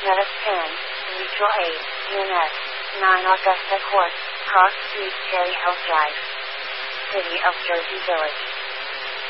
Metaspan, Mutual Aid, DNS, 9 Augusta Court, Cross Street, Cherry Hill Drive, City of Jersey Village.